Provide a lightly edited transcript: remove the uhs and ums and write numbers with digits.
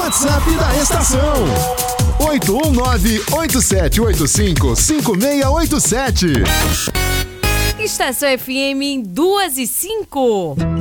WhatsApp da estação 819-8785-5687. Estação FM 2 e 5.